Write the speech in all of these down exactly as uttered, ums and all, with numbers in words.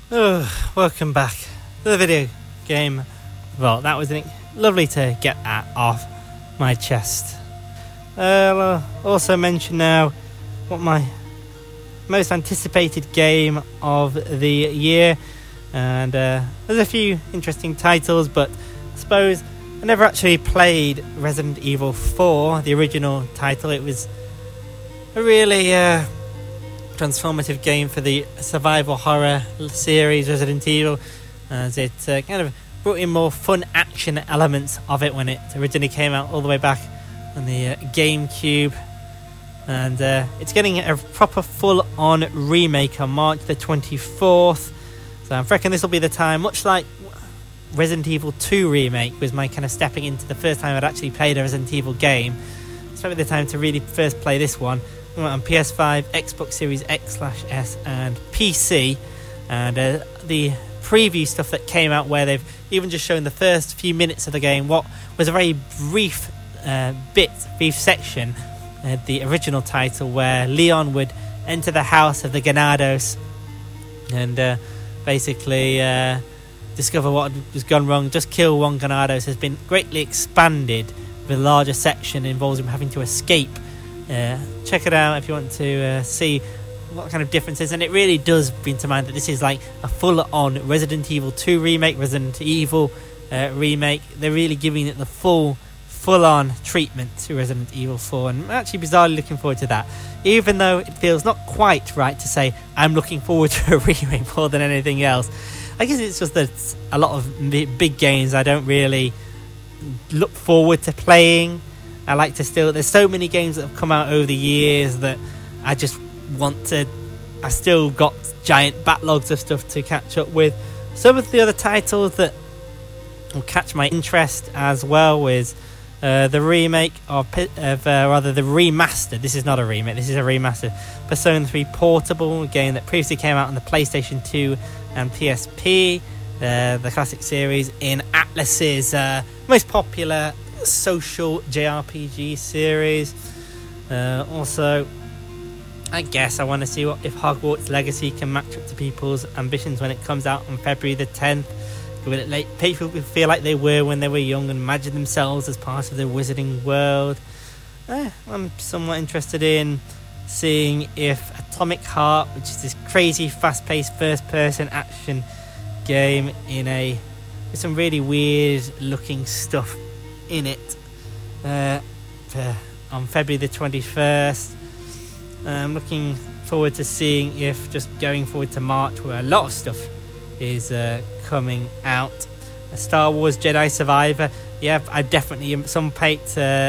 Oh, welcome back to the video game. Well, that was lovely to get that off my chest. Uh, I'll also mention now what my most anticipated game of the year, and uh, there's a few interesting titles, but I suppose I never actually played Resident Evil four, the original title. It was a really uh, transformative game for the survival horror series Resident Evil, as it uh, kind of brought in more fun action elements of it when it originally came out all the way back on the uh, GameCube. And uh, it's getting a proper full-on remake on March the twenty-fourth. So I reckon this will be the time, much like Resident Evil two Remake was my kind of stepping into the first time I'd actually played a Resident Evil game. It's probably the time to really first play this one. We went on P S five, Xbox Series X slash S and P C. And uh, the preview stuff that came out, where they've even just shown the first few minutes of the game, what was a very brief uh, bit, brief section, uh, the original title, where Leon would enter the house of the Ganados and uh, basically uh, discover what has gone wrong, just kill one Ganados, has been greatly expanded with a larger section. It involves him having to escape. Uh, check it out if you want to uh, see what kind of differences, and it really does bring to mind that this is like a full-on Resident Evil two remake, Resident Evil uh, remake. They're really giving it the full full-on treatment to Resident Evil four, and I'm actually bizarrely looking forward to that, even though it feels not quite right to say I'm looking forward to a remake more than anything else. I guess it's just that a lot of big games I don't really look forward to playing. I like to still, there's so many games that have come out over the years that I just want to, I still got giant backlogs of stuff to catch up with. Some of the other titles that will catch my interest as well is uh, the remake of, of uh, rather the remastered, this is not a remake, this is a remastered, Persona three Portable, a game that previously came out on the PlayStation two and P S P, uh, the classic series in Atlus's uh, most popular social J R P G series. Uh, also, I guess I want to see what if Hogwarts Legacy can match up to people's ambitions when it comes out on February the tenth. Will it let people feel like they were when they were young and imagine themselves as part of the wizarding world? Eh, I'm somewhat interested in seeing if Atomic Heart, which is this crazy fast-paced first-person action game in a with some really weird-looking stuff in it, uh, for, on February the twenty-first. I'm looking forward to seeing if just going forward to March, where a lot of stuff is uh, coming out. A Star Wars Jedi Survivor. Yeah, I definitely at some point, uh,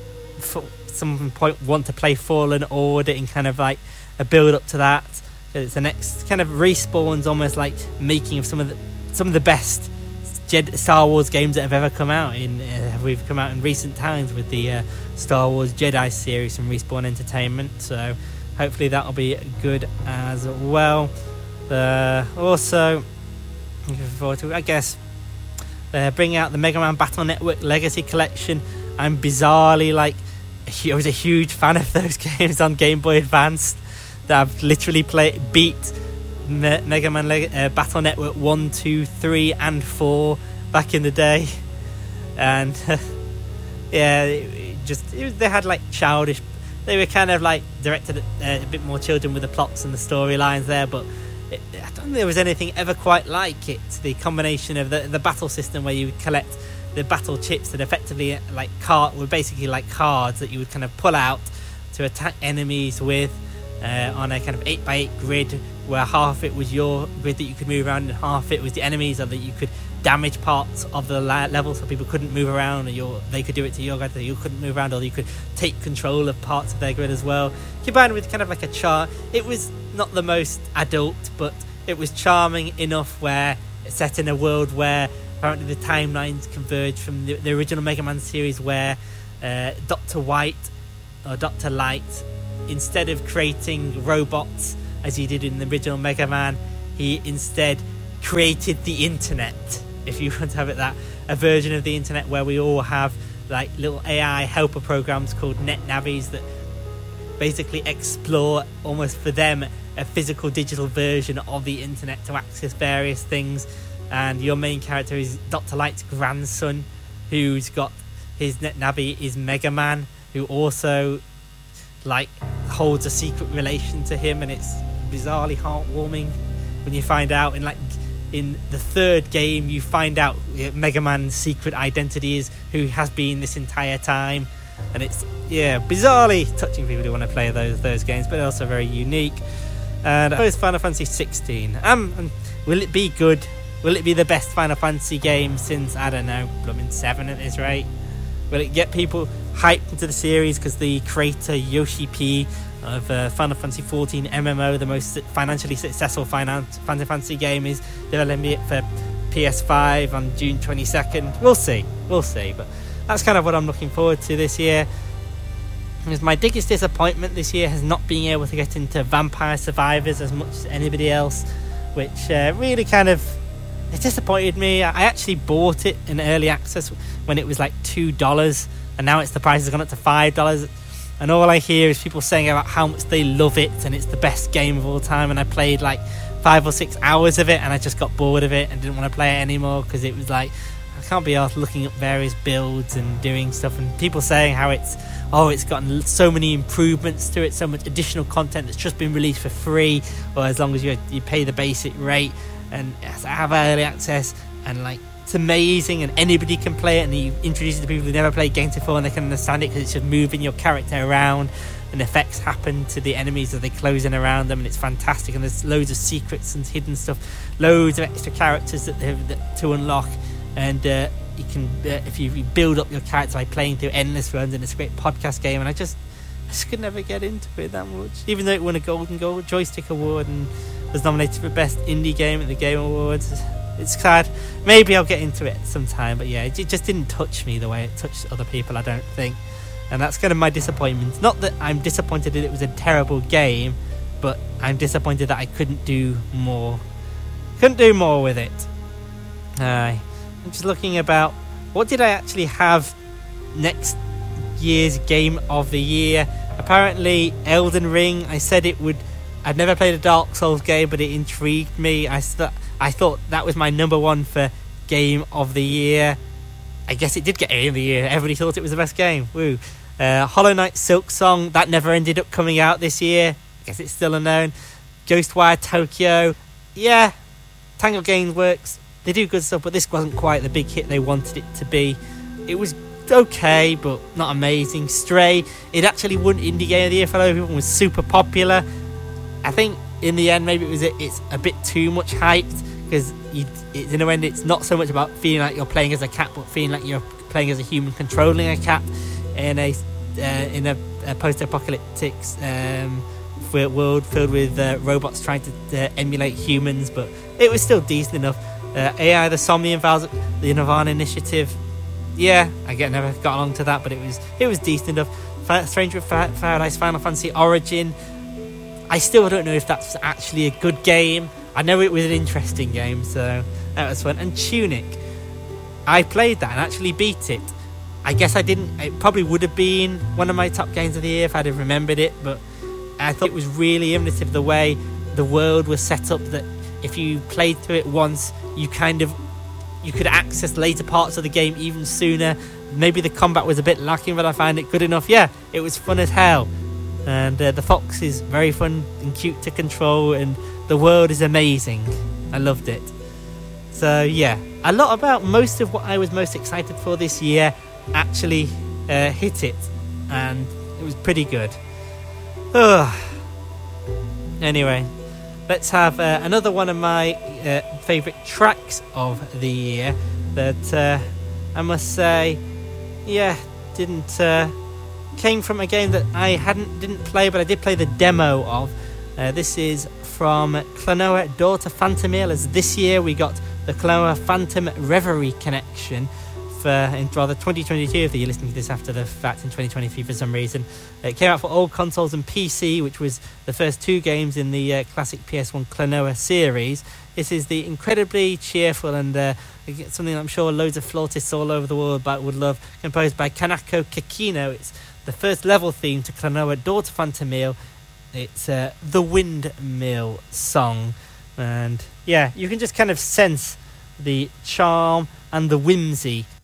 some point want to play Fallen Order in kind of like a build up to that. It's the next kind of respawns, almost like making of some of the some of the best Jedi, Star Wars games that have ever come out in uh, we've come out in recent times with the uh, Star Wars Jedi series from Respawn Entertainment, so hopefully that'll be good as well. Uh, also looking forward to, I guess, uh, bringing out the Mega Man Battle Network Legacy Collection. I'm bizarrely like I was a huge fan of those games on Game Boy Advance that I've literally played beat Me- Mega Man Leg- uh, Battle Network one, two, three and four back in the day, and uh, yeah it, it just it was, they had like childish, they were kind of like directed at uh, a bit more children with the plots and the storylines there, but it, I don't think there was anything ever quite like it. The combination of the, the battle system where you would collect the battle chips that effectively like card were basically like cards that you would kind of pull out to attack enemies with, uh, on a kind of eight by eight grid, where half it was your grid that you could move around and half it was the enemies, or that you could damage parts of the la- level so people couldn't move around, or your, they could do it to your grid so you couldn't move around, or you could take control of parts of their grid as well, combined with kind of like a char. It was not the most adult, but it was charming enough where it's set in a world where apparently the timelines converge from the, the original Mega Man series, where uh, Doctor White or Doctor Light, instead of creating robots as he did in the original Mega Man, he instead created the internet, if you want to have it that, a version of the internet where we all have like little A I helper programs called Net Navis that basically explore, almost for them, a physical digital version of the internet to access various things. And your main character is Doctor Light's grandson, who's got his net nabby is Mega Man, who also like holds a secret relation to him, and it's bizarrely heartwarming when you find out in like in the third game you find out Mega Man's secret identity is who he has been this entire time. And it's yeah bizarrely touching people who want to play those those games, but also very unique. And I suppose Final Fantasy sixteen, um will it be good? Will it be the best Final Fantasy game since, I don't know, blooming seven at this rate? Will it get people hyped into the series because the creator Yoshi P of uh, Final Fantasy fourteen M M O, the most financially successful Final Fantasy game, is developing it for P S five on June twenty-second? We'll see, we'll see. But that's kind of what I'm looking forward to this year. Because my biggest disappointment this year has not been able to get into Vampire Survivors as much as anybody else, which uh, really kind of it disappointed me. I actually bought it in early access when it was like two dollars, and now it's the price has gone up to five dollars. And all I hear is people saying about how much they love it and it's the best game of all time. And I played like five or six hours of it, and I just got bored of it and didn't want to play it anymore because it was like I can't be arsed looking up various builds and doing stuff. And people saying how it's oh, it's gotten so many improvements to it, so much additional content that's just been released for free, or as long as you you pay the basic rate. And yes, I have early access, and like it's amazing, and anybody can play it, and you introduce it to people who never played games before, and they can understand it because it's just moving your character around, and effects happen to the enemies as they close in around them, and it's fantastic. And there's loads of secrets and hidden stuff, loads of extra characters that they have that, to unlock, and uh, you can uh, if you, you build up your character by playing through endless runs, and it's a great podcast game. And I just I just could never get into it that much, even though it won a Golden Gold Joystick Award and was nominated for Best Indie Game at the Game Awards. It's sad. Maybe I'll get into it sometime, but yeah, it just didn't touch me the way it touched other people, I don't think. And that's kind of my disappointment. Not that I'm disappointed that it was a terrible game, but I'm disappointed that I couldn't do more. Couldn't do more with it. Uh, I'm just looking about what did I actually have next year's Game of the Year. Apparently Elden Ring, I said it would I'd never played a Dark Souls game, but it intrigued me. I, st- I thought that was my number one for Game of the Year. I guess it did get Game of the Year. Everybody thought it was the best game. Woo. Uh, Hollow Knight Silksong, that never ended up coming out this year. I guess it's still unknown. Ghostwire Tokyo. Yeah, Tango Games works. They do good stuff, but this wasn't quite the big hit they wanted it to be. It was okay, but not amazing. Stray, it actually won Indie Game of the Year for a lot of people and was super popular. I think in the end maybe it was a, it's a bit too much hyped because it's in the end it's not so much about feeling like you're playing as a cat, but feeling like you're playing as a human controlling a cat in a uh, in a, a post-apocalyptic um, world filled with uh, robots trying to uh, emulate humans. But it was still decent enough. uh, A I the Somnium Files, the Nirvana Initiative, yeah, I get never got along to that, but it was it was decent enough. Stranger of Paradise Final Fantasy Origin, I still don't know if that's actually a good game. I know it was an interesting game, so that was fun. And Tunic, I played that and actually beat it. I guess I didn't, it probably would have been one of my top games of the year if I'd have remembered it, but I thought it was really innovative the way the world was set up, that if you played through it once, you kind of, you could access later parts of the game even sooner. Maybe the combat was a bit lacking, but I found it good enough. Yeah, it was fun as hell. And uh, the fox is very fun and cute to control, and the world is amazing. I loved it. So yeah, a lot about most of what I was most excited for this year actually uh, hit it, and it was pretty good. Ugh. Anyway, let's have uh, another one of my uh, favourite tracks of the year that uh, I must say, yeah, didn't... Uh, came from a game that I hadn't didn't play, but I did play the demo of. Uh, this is from Klonoa Door to Phantomile, as this year we got the Klonoa Phantom Reverie Connection for, in rather twenty twenty-two, if you're listening to this after the fact, in twenty twenty-three for some reason. It came out for all consoles and P C, which was the first two games in the uh, classic P S one Klonoa series. This is the incredibly cheerful and uh, something I'm sure loads of flautists all over the world would love, composed by Kanako Kikino. It's the first level theme to Klonoa Door to Phantomile, It's uh, The Windmill Song. And yeah, you can just kind of sense the charm and the whimsy